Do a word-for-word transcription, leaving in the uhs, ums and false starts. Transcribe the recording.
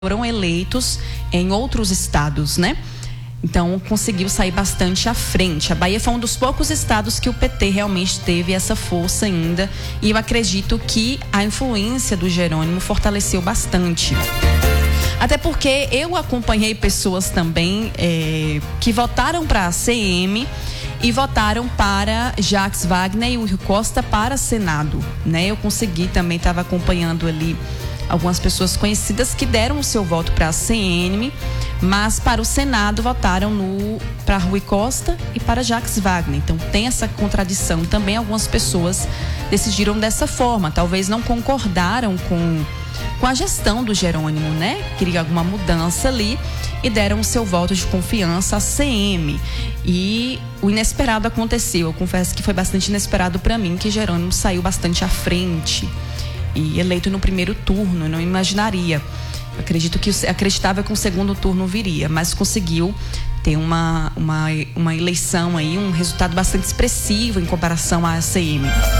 foram eleitos em outros estados, né? Então, conseguiu sair bastante à frente. A Bahia foi um dos poucos estados que o P T realmente teve essa força ainda. E eu acredito que a influência do Jerônimo fortaleceu bastante. Até porque eu acompanhei pessoas também é, que votaram para a C M e votaram para Jacques Wagner e o Rui Costa para Senado, né? Eu consegui também, estava acompanhando ali algumas pessoas conhecidas que deram o seu voto para a C M, mas para o Senado votaram no para Rui Costa e para Jacques Wagner. Então tem essa contradição. Também algumas pessoas decidiram dessa forma, talvez não concordaram com, com a gestão do Jerônimo, né? Queria alguma mudança ali e deram o seu voto de confiança à C M. E o inesperado aconteceu. Eu confesso que foi bastante inesperado para mim, que Jerônimo saiu bastante à frente e eleito no primeiro turno. Eu não imaginaria. Eu acredito que acreditava que um segundo turno viria, mas conseguiu ter uma, uma, uma eleição aí, um resultado bastante expressivo em comparação à C M.